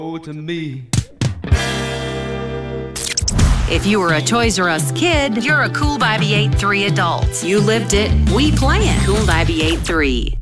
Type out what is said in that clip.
to me. If you were a Toys R Us kid, you're a Cool by BB-8 3 adult. You lived it, we play it. Cool by BB-8 3.